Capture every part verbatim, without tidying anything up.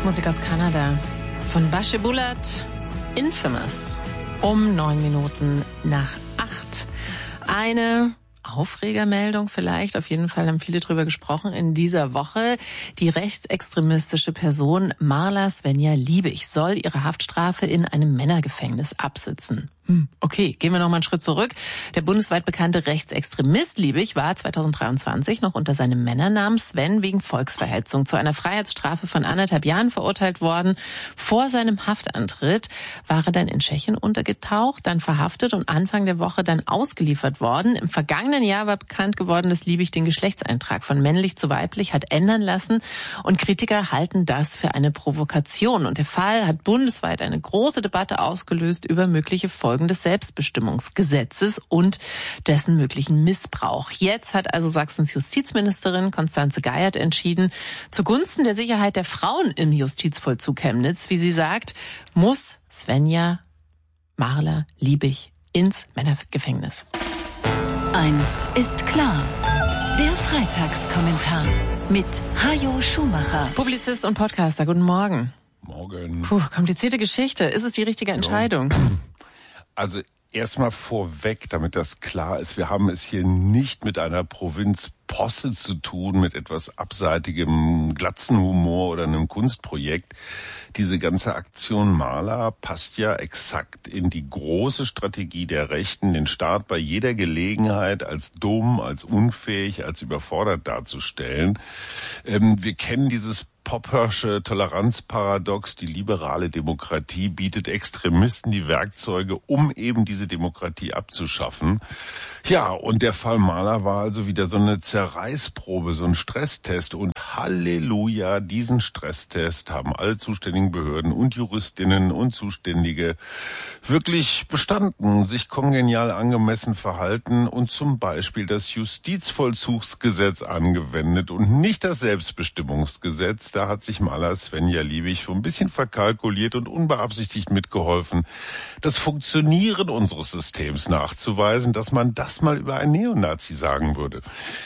Musik aus Kanada von Bashe Bulat, Infamous, um neun Minuten nach acht. Eine Aufregermeldung vielleicht, auf jeden Fall haben viele drüber gesprochen in dieser Woche. Die rechtsextremistische Person Marla Svenja Liebig soll ihre Haftstrafe in einem Männergefängnis absitzen. Hm, okay, gehen wir noch mal einen Schritt zurück. Der bundesweit bekannte Rechtsextremist Liebig war zweitausenddreiundzwanzig noch unter seinem Männernamen Sven wegen Volksverhetzung zu einer Freiheitsstrafe von anderthalb Jahren verurteilt worden. Vor seinem Haftantritt war er dann in Tschechien untergetaucht, dann verhaftet und Anfang der Woche dann ausgeliefert worden. Im vergangenen Jahr war bekannt geworden, dass Liebig den Geschlechtseintrag von männlich zu weiblich hat ändern lassen und Kritiker halten das für eine Provokation. Und der Fall hat bundesweit eine große Debatte ausgelöst über mögliche Folgen des Selbstbestimmungsgesetzes und dessen möglichen Missbrauch. Jetzt hat also Sachsens Justizministerin Constanze Geiert entschieden, zugunsten der Sicherheit der Frauen im Justizvollzug Chemnitz, wie sie sagt, muss Svenja Marla Liebig ins Männergefängnis. Eins ist klar. Der Freitagskommentar mit Hajo Schumacher. Publizist und Podcaster, guten Morgen. Morgen. Puh, komplizierte Geschichte. Ist es die richtige Entscheidung? Ja. Also erstmal vorweg, damit das klar ist, wir haben es hier nicht mit einer Provinzposse zu tun, mit etwas abseitigem Glatzenhumor oder einem Kunstprojekt. Diese ganze Aktion Marla passt ja exakt in die große Strategie der Rechten, den Staat bei jeder Gelegenheit als dumm, als unfähig, als überfordert darzustellen. Ähm, wir kennen dieses Poppersche Toleranzparadox, die liberale Demokratie bietet Extremisten die Werkzeuge, um eben diese Demokratie abzuschaffen. Ja, und der Fall Marla war also wieder so eine Zerreißprobe, so ein Stresstest. Und Halleluja, diesen Stresstest haben alle zuständigen Behörden und Juristinnen und Zuständige wirklich bestanden, sich kongenial angemessen verhalten und zum Beispiel das Justizvollzugsgesetz angewendet und nicht das Selbstbestimmungsgesetz. Da hat sich Marla Svenja Liebig so ein bisschen verkalkuliert und unbeabsichtigt mitgeholfen, das Funktionieren unseres Systems nachzuweisen, dass man das mal über einen Neonazi sagen würde.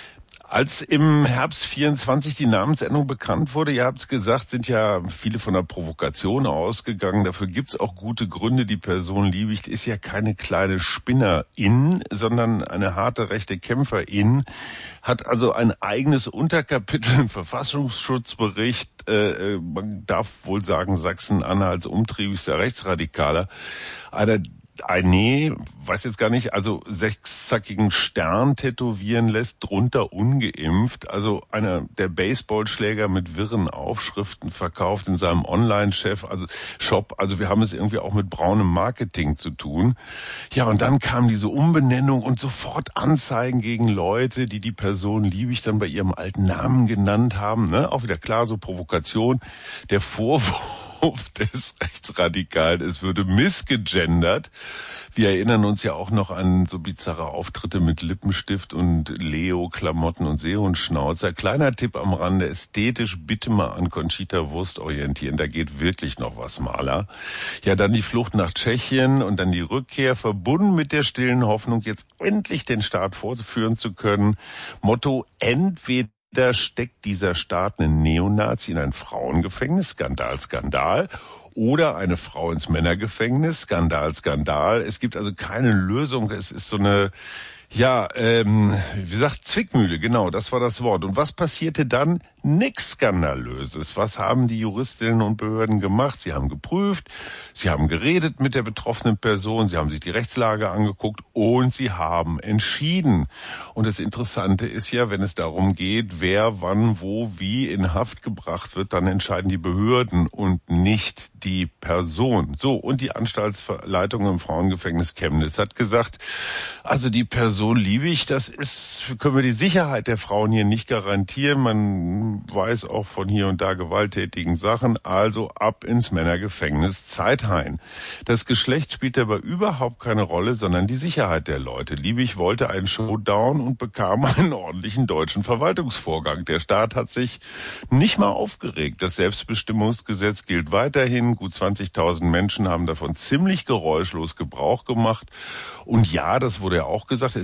Als im Herbst vierundzwanzig die Namensänderung bekannt wurde, ihr habt es gesagt, sind ja viele von der Provokation ausgegangen. Dafür gibt es auch gute Gründe. Die Person Liebig ist ja keine kleine Spinnerin, sondern eine harte rechte Kämpferin, hat also ein eigenes Unterkapitel im Verfassungsschutzbericht. Äh, man darf wohl sagen, Sachsen-Anhalts umtriebigster Rechtsradikaler. Einer Ein, nee, weiß jetzt gar nicht, also sechszackigen Stern tätowieren lässt, drunter ungeimpft, also einer der Baseballschläger mit wirren Aufschriften verkauft in seinem Online-Chef, also Shop, also wir haben es irgendwie auch mit braunem Marketing zu tun. Ja, und dann kam diese Umbenennung und sofort Anzeigen gegen Leute, die die Person Liebig dann bei ihrem alten Namen genannt haben, ne, auch wieder klar, so Provokation, der Vorwurf des Rechtsradikalen, es würde missgegendert. Wir erinnern uns ja auch noch an so bizarre Auftritte mit Lippenstift und Leo-Klamotten und Seehundschnauzer. Kleiner Tipp am Rande, ästhetisch bitte mal an Conchita Wurst orientieren, da geht wirklich noch was, Marla. Ja, dann die Flucht nach Tschechien und dann die Rückkehr, verbunden mit der stillen Hoffnung, jetzt endlich den Staat fortführen zu können. Motto, entweder Da steckt dieser Staat einen Neonazi in ein Frauengefängnis, Skandal, Skandal, oder eine Frau ins Männergefängnis, Skandal, Skandal. Es gibt also keine Lösung, es ist so eine, ja, ähm, wie gesagt, Zwickmühle, genau, das war das Wort. Und was passierte dann? Nix Skandalöses. Was haben die Juristinnen und Behörden gemacht? Sie haben geprüft, sie haben geredet mit der betroffenen Person, sie haben sich die Rechtslage angeguckt und sie haben entschieden. Und das Interessante ist ja, wenn es darum geht, wer, wann, wo, wie in Haft gebracht wird, dann entscheiden die Behörden und nicht die Person. So, und die Anstaltsleitung im Frauengefängnis Chemnitz hat gesagt, also die Person Liebig, das ist, können wir die Sicherheit der Frauen hier nicht garantieren. Man weiß auch von hier und da gewalttätigen Sachen, also ab ins Männergefängnis Zeithain. Das Geschlecht spielt dabei überhaupt keine Rolle, sondern die Sicherheit der Leute. Liebig wollte einen Showdown und bekam einen ordentlichen deutschen Verwaltungsvorgang. Der Staat hat sich nicht mal aufgeregt. Das Selbstbestimmungsgesetz gilt weiterhin. Gut zwanzigtausend Menschen haben davon ziemlich geräuschlos Gebrauch gemacht. Und ja, das wurde ja auch gesagt, es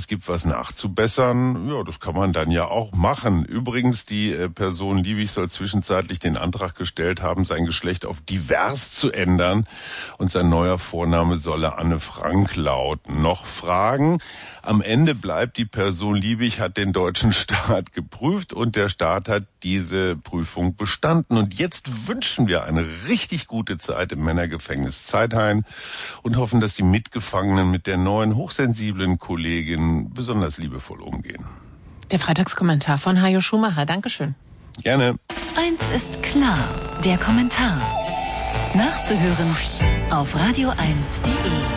es gibt was nachzubessern, ja, das kann man dann ja auch machen. Übrigens, die äh, Person Liebig soll zwischenzeitlich den Antrag gestellt haben, sein Geschlecht auf divers zu ändern und sein neuer Vorname solle Anne Frank lauten. Noch Fragen? Am Ende bleibt, die Person Liebig hat den deutschen Staat geprüft und der Staat hat diese Prüfung bestanden. Und jetzt wünschen wir eine richtig gute Zeit im Männergefängnis Zeithain und hoffen, dass die Mitgefangenen mit der neuen hochsensiblen Kollegin besonders liebevoll umgehen. Der Freitagskommentar von Hajo Schumacher. Dankeschön. Gerne. Eins ist klar, der Kommentar. Nachzuhören auf radio eins punkt de.